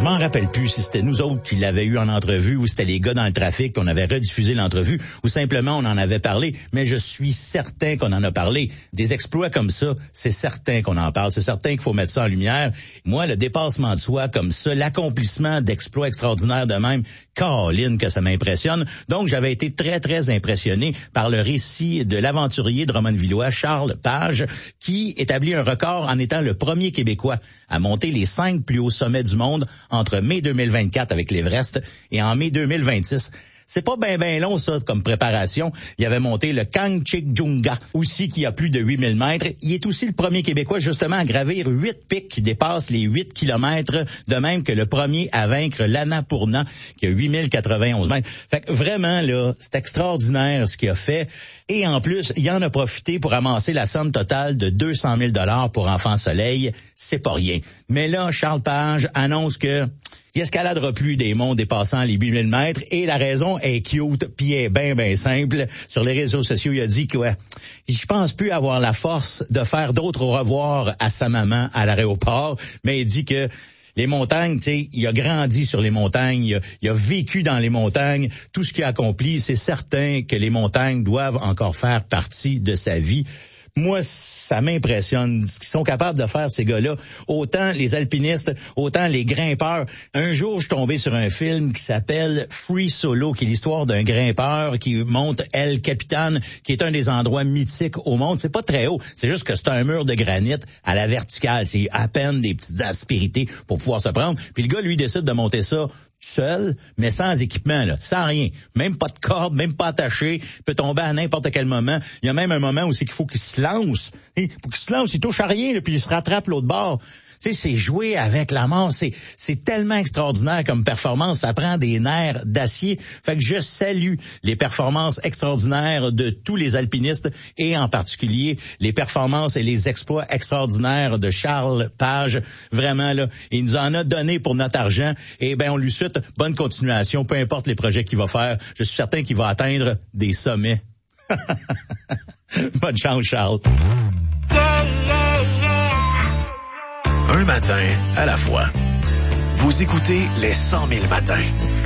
m'en rappelle plus si c'était nous autres qui l'avaient eu en entrevue ou c'était les gars dans le trafic, puis on avait rediffusé l'entrevue, ou simplement on en avait parlé, mais je suis certain qu'on en a parlé. Des exploits comme ça, c'est certain qu'on en parle, c'est certain qu'il faut mettre ça en lumière. Moi, le dépassement de soi comme ça, l'accomplissement d'exploits extraordinaires de même, Caroline, que ça m'impressionne. Donc, j'avais été très, très impressionné par le récit de l'aventurier drummondvillois Charles Page, qui établit un record en étant le premier Québécois à monter les 5 plus hauts sommets du monde entre mai 2024 avec l'Everest et en mai 2026. C'est pas ben long, ça, comme préparation. Il avait monté le Kangchenjunga, aussi, qui a plus de 8000 mètres. Il est aussi le premier Québécois, justement, à gravir 8 pics qui dépassent les 8 kilomètres, de même que le premier à vaincre l'Annapurna, qui a 8091 mètres. Fait que vraiment, là, c'est extraordinaire ce qu'il a fait. Et en plus, il en a profité pour amasser la somme totale de 200 000 $ pour Enfant Soleil. C'est pas rien. Mais là, Charles Page annonce que il escaladera plus des monts dépassant les 8000 mètres et la raison est cute puis est ben simple. Sur les réseaux sociaux, il a dit que je pense plus avoir la force de faire d'autres au revoir à sa maman à l'aéroport, mais il dit que les montagnes, tu sais, il a grandi sur les montagnes, il a vécu dans les montagnes, tout ce qu'il a accompli, c'est certain que les montagnes doivent encore faire partie de sa vie. Moi, ça m'impressionne ce qu'ils sont capables de faire, ces gars-là. Autant les alpinistes, autant les grimpeurs. Un jour, je suis tombé sur un film qui s'appelle Free Solo, qui est l'histoire d'un grimpeur qui monte El Capitan, qui est un des endroits mythiques au monde. C'est pas très haut, c'est juste que c'est un mur de granit à la verticale. C'est à peine des petites aspérités pour pouvoir se prendre. Puis le gars, lui, décide de monter ça seul, mais sans équipement, là, sans rien. Même pas de corde, même pas attaché. Il peut tomber à n'importe quel moment. Il y a même un moment où c'est qu'il faut qu'il se lance. Pour qu'il se lance, il touche à rien, là, puis il se rattrape l'autre bord. Tu sais, c'est jouer avec la mort. C'est tellement extraordinaire comme performance. Ça prend des nerfs d'acier. Fait que je salue les performances extraordinaires de tous les alpinistes et en particulier les performances et les exploits extraordinaires de Charles Page. Vraiment, là, il nous en a donné pour notre argent. Et ben, on lui souhaite bonne continuation, peu importe les projets qu'il va faire. Je suis certain qu'il va atteindre des sommets. Bonne chance, Charles. Un matin à la fois. Vous écoutez les 100 000 matins.